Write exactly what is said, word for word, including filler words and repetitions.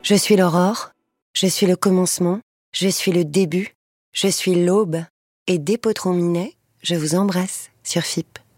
Je suis l'aurore, je suis le commencement, je suis le début, je suis l'aube, et dès Potron Minet, je vous embrasse sur F I P.